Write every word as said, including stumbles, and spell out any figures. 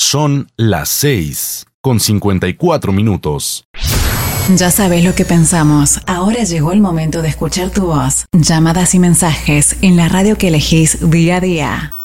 Son las seis con cincuenta y cuatro minutos. Ya sabes lo que pensamos. Ahora llegó el momento de escuchar tu voz. Llamadas y mensajes en la radio que elegís día a día.